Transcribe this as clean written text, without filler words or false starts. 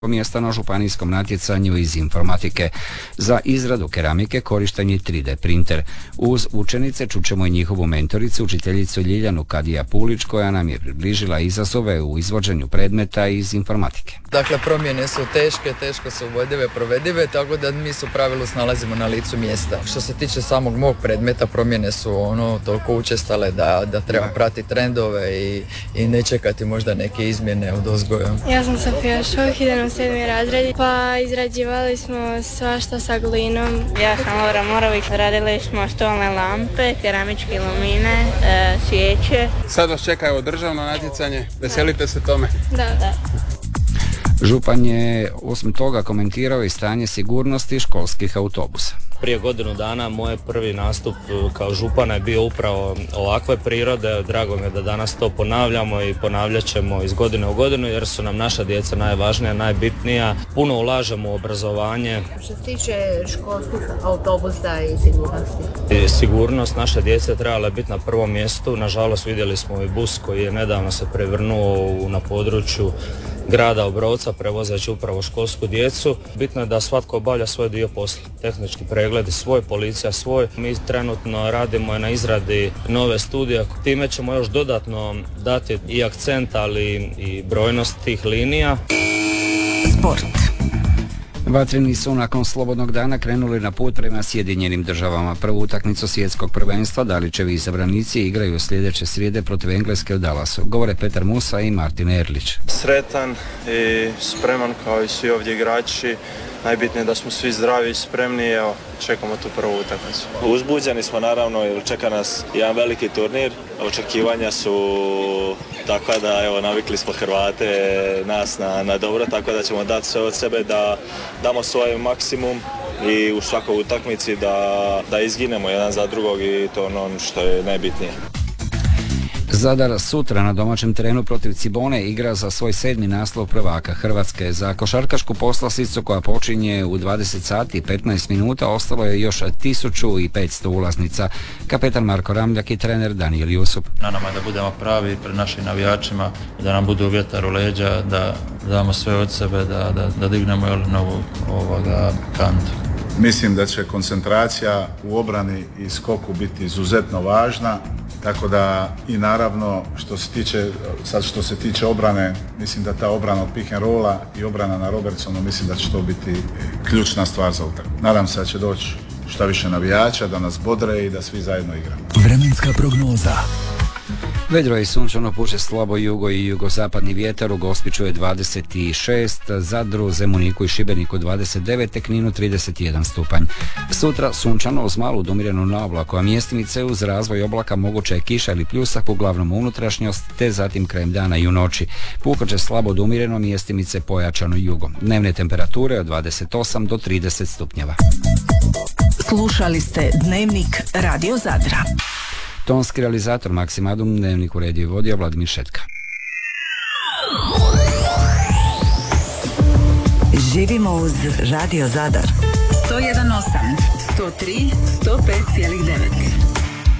mjesta na županijskom natjecanju iz informatike. Za izradu keramike korišten je 3D printer. Uz učenice čućemo i njihovu mentoricu, učiteljicu Ljiljanu Kadija Pulić, koja nam je približila izazove u izvođenju predmeta iz informatike. Dakle, promjene su teško su uvodive, provedive, tako da mi se u pravilu snalazimo na licu mjesta. Što se tiče samog mog predmeta, promjene su toliko učestale da treba pratiti trendove i ne čekati možda neke izmjene od uzgoja. Ja sam Sofija Šoh, idem u 7. razred, pa izrađivali smo svašta sa glinom. Ja sam Laura Morović, radili smo stolne lampe, keramičke lumine, svijeće. Sad vas čeka evo državno natjecanje, veselite se tome? Da. Župan je osim toga komentirao i stanje sigurnosti školskih autobusa. Prije godinu dana moj prvi nastup kao župana je bio upravo ovakve prirode. Drago mi je da danas to ponavljamo i ponavljat ćemo iz godine u godinu jer su nam naša djeca najvažnija, najbitnija. Puno ulažemo u obrazovanje. Što se tiče školskih autobusa i sigurnosti? Sigurnost naše djece trebala je biti na prvom mjestu. Nažalost vidjeli smo i bus koji je nedavno se prevrnuo na području grada Obrovca prevozeći upravo školsku djecu. Bitno je da svatko obavlja svoj dio posla. Tehnički pregledi svoj, policija svoj. Mi trenutno radimo na izradi nove studije. Time ćemo još dodatno dati i akcent, ali i brojnost tih linija. Sport. Vatreni su nakon slobodnog dana krenuli na put prema Sjedinjenim državama. Prvu utakmicu svjetskog prvenstva Dalićevi izabranici igraju sljedeće srijede protiv Engleske u Dallasu. Govore Petar Musa i Martin Erlić. Sretan i spreman kao i svi ovdje igrači. Najbitnije je da smo svi zdravi i spremni, evo, čekamo tu prvu utakmicu. Uzbuđeni smo naravno jer čeka nas jedan veliki turnir. Očekivanja su takva da evo, navikli smo Hrvate nas na dobro, tako da ćemo dati sve od sebe da damo svoj maksimum i u svakoj utakmici da izginemo jedan za drugog i to ono što je najbitnije. Zadar sutra na domaćem terenu protiv Cibone igra za svoj 7. naslov prvaka Hrvatske. Za košarkašku poslasticu koja počinje u 20 sati i 15 minuta ostalo je još 1500 ulaznica. Kapetan Marko Ramljak i trener Danijel Jusup. Na nama je da budemo pravi pred našim navijačima, da nam budu vjetar u leđa, da damo sve od sebe, da dignemo novu kantu. Mislim da će koncentracija u obrani i skoku biti izuzetno važna. Tako da i naravno što se tiče obrane, mislim da ta obrana od pick and rolla i obrana na Robertsonu, mislim da će to biti ključna stvar za utakmicu. Nadam se da će doći šta više navijača, da nas bodre i da svi zajedno igramo. Vremenska prognoza. Vedro i sunčano, puše slabo jugo i jugozapadni vjetar. U Gospiću je 26, Zadru, Zemuniku i Šibeniku 29, te Kninu 31 stupanj. Sutra sunčano uz malu domirenu na oblaku, a mjestimice uz razvoj oblaka moguća je kiša ili pljusak, uglavnom unutrašnjost, te zatim krajem dana i u noći. Puhat će slabo domireno, mjestimice pojačano jugom. Dnevne temperature od 28 do 30 stupnjeva. Slušali ste Dnevnik Radio Zadra. Tonski realizator Maksimadum, Dnevnik uredio i vodio Vladimir Šetka. Živimo uz Radio Zadar. 101.8, 103, 105,9.